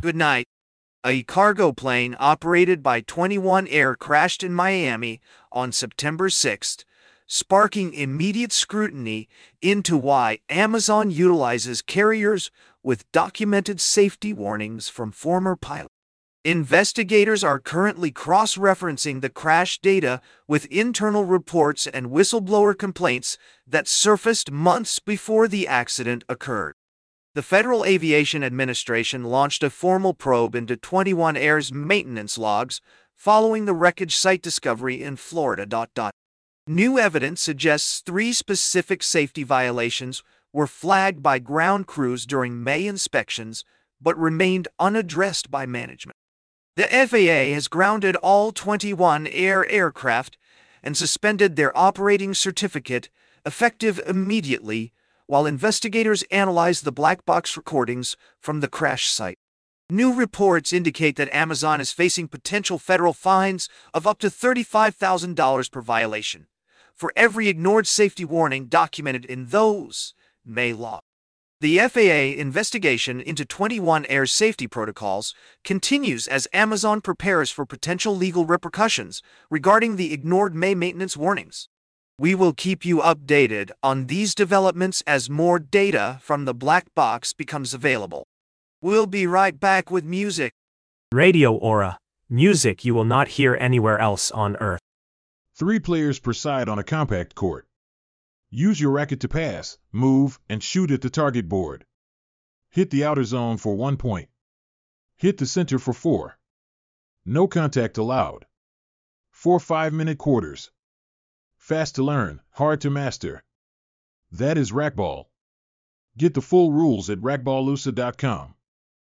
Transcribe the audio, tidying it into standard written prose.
Good night. A cargo plane operated by 21 Air crashed in Miami on September 6th, sparking immediate scrutiny into why Amazon utilizes carriers with documented safety warnings from former pilots. Investigators are currently cross-referencing the crash data with internal reports and whistleblower complaints that surfaced months before the accident occurred. The Federal Aviation Administration launched a formal probe into 21 Air's maintenance logs following the wreckage site discovery in Florida. New evidence suggests 3 specific safety violations were flagged by ground crews during May inspections but remained unaddressed by management. The FAA has grounded all 21 Air aircraft and suspended their operating certificate, effective immediately, while investigators analyze the black box recordings from the crash site. New reports indicate that Amazon is facing potential federal fines of up to $35,000 per violation for every ignored safety warning documented in those May logs. The FAA investigation into 21 Air safety protocols continues as Amazon prepares for potential legal repercussions regarding the ignored May maintenance warnings. We will keep you updated on these developments as more data from the black box becomes available. We'll be right back with music. Radio Aura, music you will not hear anywhere else on Earth. 3 players per side on a compact court. Use your racket to pass, move, and shoot at the target board. Hit the outer zone for 1 point. Hit the center for 4. No contact allowed. 4 5-minute quarters. Fast to learn, hard to master. That is racquetball. Get the full rules at racquetballusa.com.